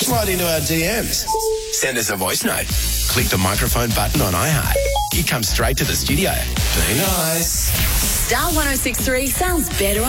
slide into our DMs. Send us a voice note. Click the microphone button on iHeart. It comes straight to the studio. Be nice. Star 106.3 sounds better